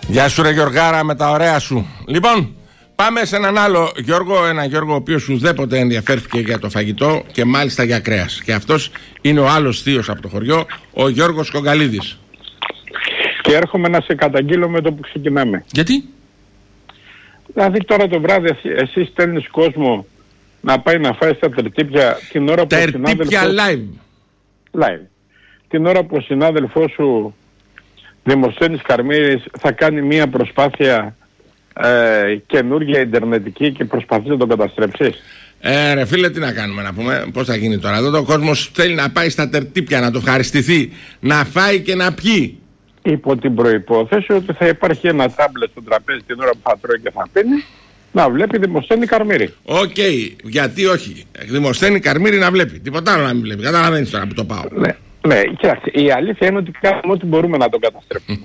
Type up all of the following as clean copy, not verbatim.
Γεια σου ρε Γιωργάρα με τα ωραία σου. Λοιπόν, πάμε σε έναν άλλο Γιώργο, ένα Γιώργο ο οποίος ουδέποτε ενδιαφέρθηκε για το φαγητό και μάλιστα για κρέας. Και αυτός είναι ο άλλος θείος από το χωριό, ο Γιώργος Κογκαλίδης. Και έρχομαι να σε καταγγείλω με το που ξεκινάμε. Γιατί? Δηλαδή τώρα το βράδυ εσύ στέλνεις κόσμο να πάει να φάει στα τερτύπια την ώρα που ο συνάδελφος... live. Την ώρα που ο συνάδελφός σου Δημοσθένης Καρμύρης θα κάνει μια προσπάθεια καινούργια ιντερνετική και προσπαθεί να τον καταστρέψεις. Ρε φίλε, τι να κάνουμε να πούμε, πώς θα γίνει τώρα? Εδώ ο κόσμος θέλει να πάει στα τερτύπια, να το ευχαριστηθεί, να φάει και να πιει. Υπό την προϋπόθεση ότι θα υπάρχει ένα τάμπλετ στο τραπέζι την ώρα που θα τρώει και θα πίνει, να βλέπει Δημοσθένη Καρμύρη. Οκ, γιατί όχι? Δημοσθένη Καρμύρη να βλέπει, τίποτα άλλο να μην βλέπει. Καταλαβαίνεις τώρα που το πάω. Ναι, κοιτάξτε, η αλήθεια είναι ότι κάνουμε ό,τι μπορούμε να τον καταστρέψουμε.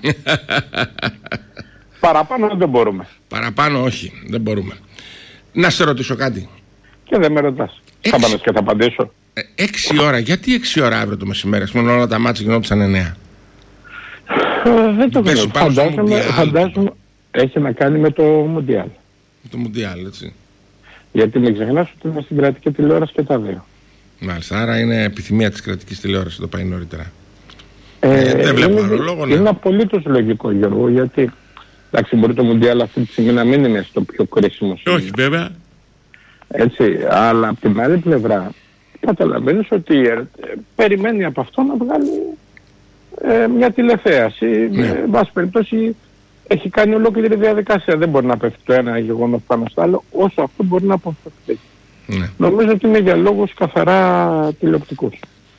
Παραπάνω δεν μπορούμε. Παραπάνω όχι, δεν μπορούμε. Να σε ρωτήσω κάτι. Και δεν με ρωτάς. Θα πάνε και θα απαντήσω. 6 ώρα, γιατί 6 ώρα αύριο το μεσημέρι? Ας πούμε όλα τα μάτια γινόντουσαν 9. Δεν το ξέρω. Φαντάζομαι έχει να κάνει με το Μουντιάλ. Το Μουντιάλ, έτσι. Γιατί μην ξεχνάς ότι είναι στην κρατική τηλεόραση και τα δύο. Μάλιστα, άρα είναι επιθυμία της κρατικής τηλεόρασης το πάει νωρίτερα. Δεν βλέπω άλλο λόγο. Είναι απολύτως λογικό, Γιώργο, γιατί εντάξει, μπορεί το Μουντιάλ αυτή τη στιγμή να μην είναι στο πιο κρίσιμο σημείο. Όχι, βέβαια. Έτσι, αλλά από την άλλη πλευρά καταλαβαίνεις ότι περιμένει από αυτό να βγάλει μια τηλεθέαση. Εν πάση περιπτώσει έχει κάνει ολόκληρη διαδικασία. Δεν μπορεί να πέφτει το ένα γεγονός πάνω στο άλλο, όσο αυτό μπορεί να αποφευθεί. Ναι. Νομίζω ότι είναι για λόγους καθαρά τηλεοπτικούς.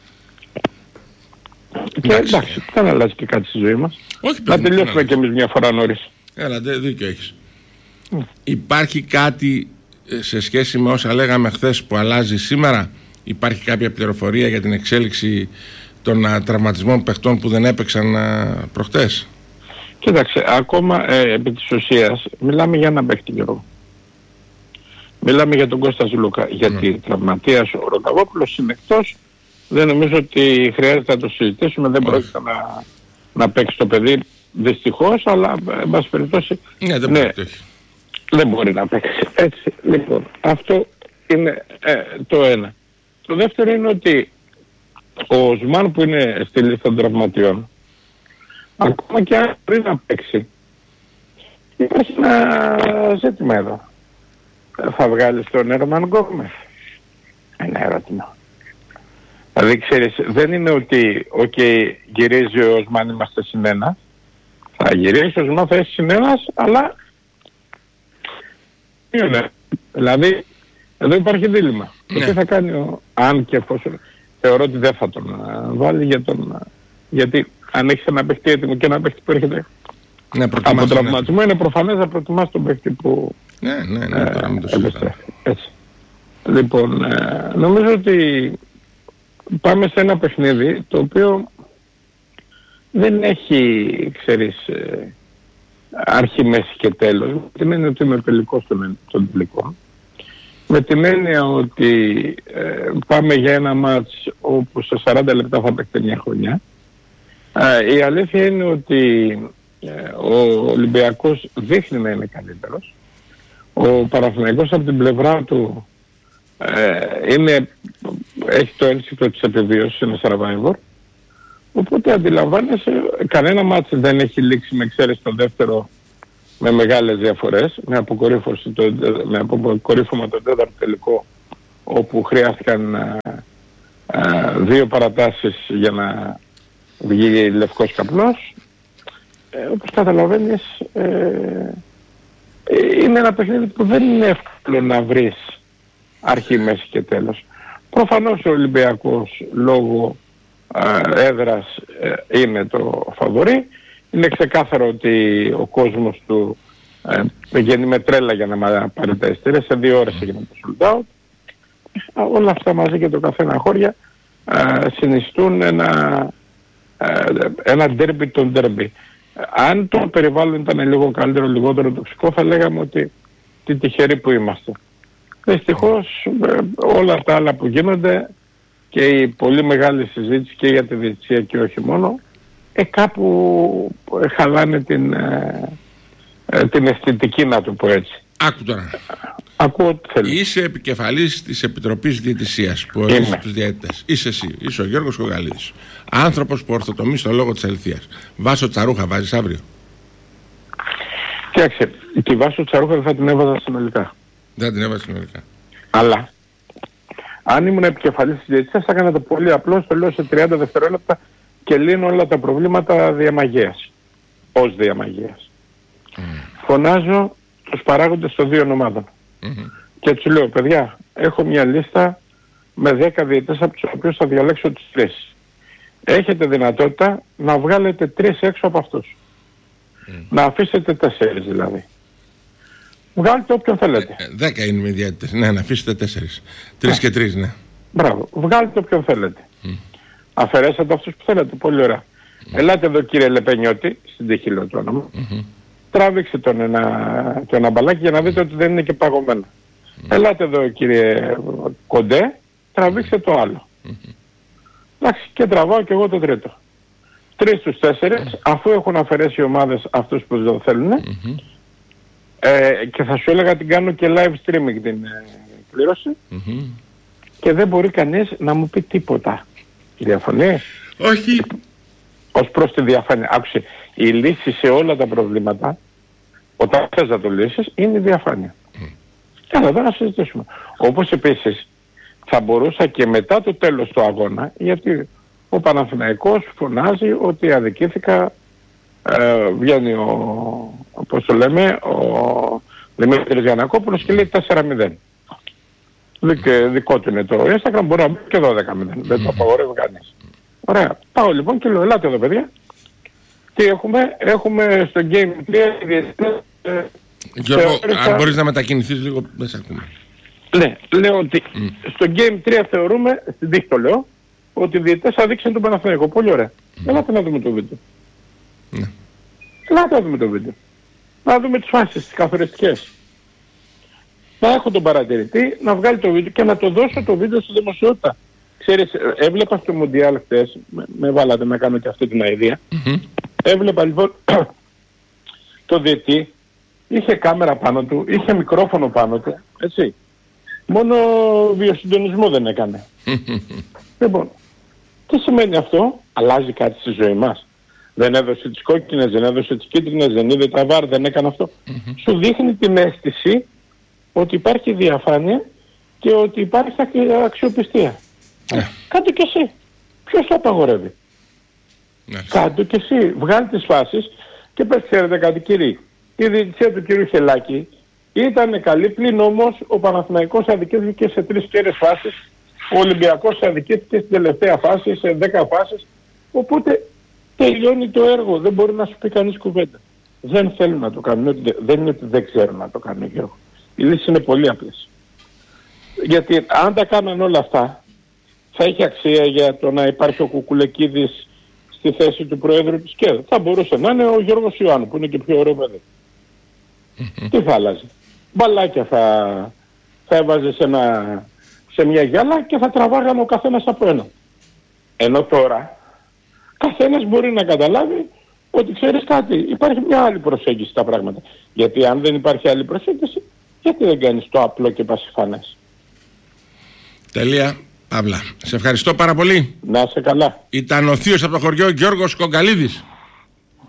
Και εντάξει, δεν αλλάζει και κάτι στη ζωή μας. Όχι, να τελειώσουμε κι εμείς μια φορά νωρίς. Έλα, δίκιο έχεις. Υπάρχει κάτι σε σχέση με όσα λέγαμε χθες που αλλάζει σήμερα? Υπάρχει κάποια πληροφορία για την εξέλιξη των τραυματισμών παιχτών που δεν έπαιξαν προχτές? Κοίταξε, ακόμα επί της ουσίας μιλάμε για έναν παίχτη καιρό. Μιλάμε για τον Κώστα Ζουλούκα. Γιατί τραυματίας ο Ροκαβόπουλος είναι εκτός. Δεν νομίζω ότι χρειάζεται να το συζητήσουμε. Δεν πρόκειται να παίξει το παιδί, δυστυχώς, αλλά εν πάση περιπτώσει δεν μπορεί να παίξει. Έτσι, λοιπόν, αυτό είναι το ένα. Το δεύτερο είναι ότι ο Οσμάν που είναι στη λίστα των τραυματιών, ακόμα και αν μπορεί να παίξει, υπάρχει ένα ζήτημα εδώ. Θα βγάλεις τον Ερμαν Γκόμες? Ένα ερώτημα. Δηλαδή ξέρεις, δεν είναι ότι γυρίζει ο Οσμάν, είμαστε συνένας. Θα γυρίσει ο Οσμάν, θα είσαι συνένας, αλλά δηλαδή εδώ υπάρχει δίλημμα. Ναι. Τι θα κάνει αν και εφόσον θεωρώ ότι δεν θα τον βάλει γιατί αν έχεις ένα παίχτη έτοιμο και ένα παίχτη που έρχεται από τραυματισμό, είναι προφανές να προτιμάς τον παίχτη που τώρα μην το συζητάμε. Έτσι. Λοιπόν, νομίζω ότι πάμε σε ένα παιχνίδι το οποίο δεν έχει, ξέρεις, αρχή, μέση και τέλος. Με την έννοια ότι είμαι τελικός στον τελικό. Με την έννοια ότι πάμε για ένα μάτς όπου σε 40 λεπτά θα παίξει μια χρονιά. Η αλήθεια είναι ότι ο Ολυμπιακός δείχνει να είναι καλύτερος. Ο Παναθηναϊκός από την πλευρά του έχει το ένστικτο της επιβίωσης, είναι survivor. Οπότε αντιλαμβάνεσαι, κανένα μάτς δεν έχει λήξει με εξαίρεση το δεύτερο με μεγάλες διαφορές, με αποκορύφωμα το τέταρτο τελικό, όπου χρειάστηκαν 2 παρατάσεις για να βγει λευκός καπνός. Όπως καταλαβαίνεις, είναι ένα παιχνίδι που δεν είναι εύκολο να βρεις αρχή, μέση και τέλος. Προφανώς ο Ολυμπιακός λόγω έδρας είναι το φαβορί. Είναι ξεκάθαρο ότι ο κόσμος του πηγαίνει με τρέλα για να πάρει τα ειστήρια. Σε 2 ώρες έγινε το sold out. Όλα αυτά μαζί και το καθένα χώρια συνιστούν ένα ντέρμπι των ντέρμπι. Αν το περιβάλλον ήταν λίγο καλύτερο, λιγότερο τοξικό, θα λέγαμε ότι τι τυχεροί που είμαστε. Δυστυχώς όλα τα άλλα που γίνονται και η πολύ μεγάλη συζήτηση και για τη διαιτησία και όχι μόνο, κάπου χαλάνε την αισθητική, να το πω έτσι. Άκου τώρα. Ακούω ό,τι θέλει. Είσαι επικεφαλής της Επιτροπής Διαιτησίας που ορίζει τους διαιτητές. Είσαι εσύ, είσαι ο Γιώργος Κογκαλίδης. Άνθρωπος που ορθοτομεί στο λόγο της αληθείας. Βάσο Τσαρούχα βάζεις αύριο? Κοίταξε, τη Βάσο Τσαρούχα δεν θα την έβαζα συνολικά. Δεν την έβαζα συνολικά. Αλλά, αν ήμουν επικεφαλής της διαιτησίας, θα έκανα το πολύ απλό, το λέω σε 30 δευτερόλεπτα και λύνω όλα τα προβλήματα διαμαγείας. Ως διαμαγείας. Φωνάζω τους παράγοντες των δύο ομάδων. Και τους λέω, παιδιά, έχω μια λίστα με 10 διαιτητές από τους οποίους θα διαλέξω τις 3. Έχετε δυνατότητα να βγάλετε 3 έξω από αυτούς. Να αφήσετε 4 δηλαδή. Βγάλετε όποιον θέλετε. 10 είναι οι διαιτητές. Ναι, να αφήσετε 4. 3 και 3, ναι. Μπράβο. Βγάλετε όποιον θέλετε. Αφαιρέσατε αυτούς που θέλετε. Πολύ ωραία. Ελάτε εδώ, κύριε Λεπενιώτη, στην τύχη λέω το όνομα. Τράβηξε το ένα μπαλάκι για να δείτε ότι δεν είναι και παγωμένο. Ελάτε εδώ, κύριε Κοντέ, τραβήξτε το άλλο. Εντάξει, και τραβάω και εγώ το τρίτο. 3 στους 4, αφού έχουν αφαιρέσει οι ομάδες αυτούς που δεν θέλουν, και θα σου έλεγα την κάνω και live streaming την κλήρωση, και δεν μπορεί κανείς να μου πει τίποτα. Διαφωνεί? Όχι. Ως προς τη διαφάνεια. Άκουσε, η λύση σε όλα τα προβλήματα, όταν θες να το λύσεις, είναι η διαφάνεια. Καλά, εδώ να συζητήσουμε. Όπως επίσης θα μπορούσα και μετά το τέλος του αγώνα, γιατί ο Παναθηναϊκός φωνάζει ότι αδικήθηκα, βγαίνει όπως το λέμε, ο Δημήτρης Γιαννακόπουλος και λέει 4-0. Δικό του είναι το Instagram, μπορεί να μπει και 12-0. Δεν το απαγορεύει κανείς. Ωραία. Πάω λοιπόν και λέω, ελάτε εδώ παιδιά. Τι έχουμε στο Game 3 Γιώργο, αν μπορείς να μετακινηθείς λίγο, δεν σε ακούμε. Ναι, λέω ότι στο Game 3 θεωρούμε, στην τύχη το λέω, ότι οι διαιτητές θα δείξουν τον Παναθηναϊκό. Πολύ ωραία. Ελάτε να δούμε το βίντεο. Ελάτε να δούμε το βίντεο. Να δούμε τις φάσεις, τις καθοριστικές. Να έχω τον παρατηρητή, να βγάλει το βίντεο και να το δώσω το βίντεο στη δημοσιότητα. Ξέρεις, έβλεπα στο Μουντιάλ χτες, με βάλατε να κάνω και αυτή την αηδία. Έβλεπα λοιπόν το διαιτή, είχε κάμερα πάνω του, είχε μικρόφωνο πάνω του, έτσι. Μόνο βιοσυντονισμό δεν έκανε. Λοιπόν, τι σημαίνει αυτό? Αλλάζει κάτι στη ζωή μας? Δεν έδωσε τις κόκκινες, δεν έδωσε τις κίτρινες, δεν είδε τα βάρ, δεν έκανε αυτό. Σου δείχνει την αίσθηση ότι υπάρχει διαφάνεια και ότι υπάρχει αξιοπιστία. Κάτω κι εσύ. Ποιος το απαγορεύει? Κάτω κι εσύ. Βγάλει τις φάσεις και πες, ξέρετε κάτι κύριοι, η διαιτησία του κύριου Χελάκη ήταν καλή, πλην όμως ο Παναθηναϊκός αδικήθηκε σε 3 κέρες φάσεις, ο Ολυμπιακός αδικήθηκε στην τελευταία φάση, σε 10 φάσεις, οπότε τελειώνει το έργο, δεν μπορεί να σου πει κανείς κουβέντα. Δεν θέλουν να το κάνουν, δεν είναι ότι δεν ξέρουν να το κάνουν, Γιώργο. Οι λύσεις είναι πολύ απλές. Γιατί αν τα κάναν όλα αυτά, θα έχει αξία για το να υπάρχει ο Κουκουλεκίδης στη θέση του Προέδρου της ΚΕΔ. Θα μπορούσε να είναι ο Γιώργος Ιωάννου, που είναι και πιο ωραίο παιδί. Τι θα άλλαζε? Μπαλάκια θα έβαζε σε μια γυάλα και θα τραβάγανε ο καθένας από ένα. Ενώ τώρα, καθένας μπορεί να καταλάβει ότι ξέρεις κάτι, υπάρχει μια άλλη προσέγγιση στα πράγματα. Γιατί αν δεν υπάρχει άλλη προσέγγιση, γιατί δεν κάνεις το απλό και πασιφανές? Τελεία. Παύλα. Σε ευχαριστώ πάρα πολύ. Να είσαι καλά. Ήταν ο θείος από το χωριό Γιώργος Κογκαλίδης.